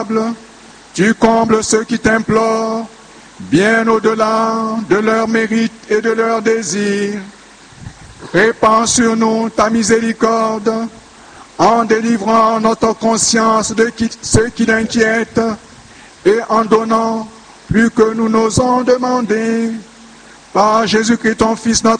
Tu combles ceux qui t'implorent, bien au-delà de leurs mérites et de leurs désirs. Répands sur nous ta miséricorde, en délivrant notre conscience de ceux qui l'inquiètent, et en donnant plus que nous n'osons demander. Par Jésus-Christ, ton Fils, notre